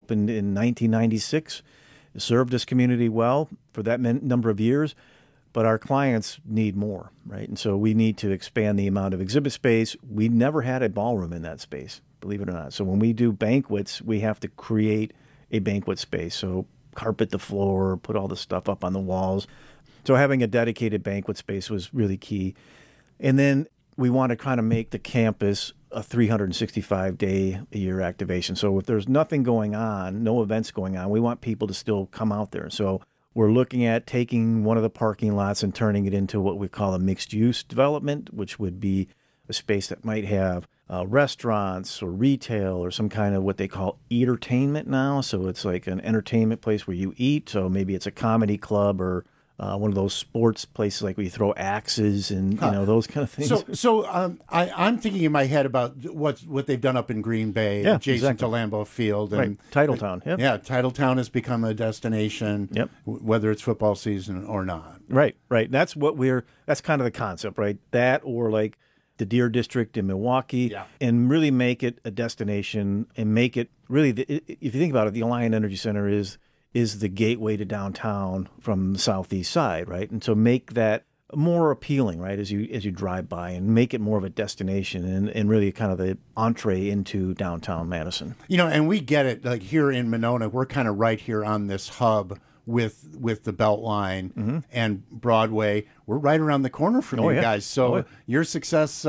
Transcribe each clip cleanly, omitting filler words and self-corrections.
opened in 1996. It served this community well for that number of years, but our clients need more, right? And so we need to expand the amount of exhibit space. We never had a ballroom in that space, believe it or not. So when we do banquets, we have to create a banquet space. So carpet the floor, put all the stuff up on the walls. So having a dedicated banquet space was really key. And then we want to kind of make the campus a 365-day-a-year activation. So if there's nothing going on, no events going on, we want people to still come out there. So we're looking at taking one of the parking lots and turning it into what we call a mixed-use development, which would be a space that might have restaurants or retail or some kind of what they call entertainment now. So it's like an entertainment place where you eat. So maybe it's a comedy club or one of those sports places like where you throw axes and those kind of things. So I'm thinking in my head about what they've done up in Green Bay, adjacent to Lambeau Field, and Titletown. Yep. Yeah, Titletown has become a destination. Yep. Whether it's football season or not. Right. That's kind of the concept, right? That or like the Deer District in Milwaukee, and really make it a destination and make it really. If you think about it, the Alliant Energy Center is the gateway to downtown from the southeast side, right? And so make that more appealing, right, as you drive by, and make it more of a destination and really kind of the entree into downtown Madison. And we get it, like here in Monona, we're kind of right here on this hub with the Beltline and Broadway. We're right around the corner from you guys. So your success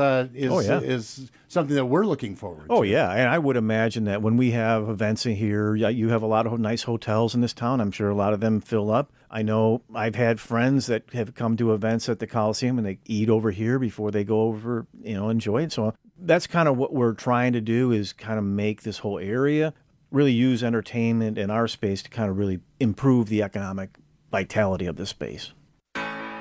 is something that we're looking forward to. Oh, yeah. And I would imagine that when we have events in here, you have a lot of nice hotels in this town. I'm sure a lot of them fill up. I know I've had friends that have come to events at the Coliseum and they eat over here before they go over, enjoy it. So that's kind of what we're trying to do, is kind of make this whole area really use entertainment in our space to kind of really improve the economic vitality of this space.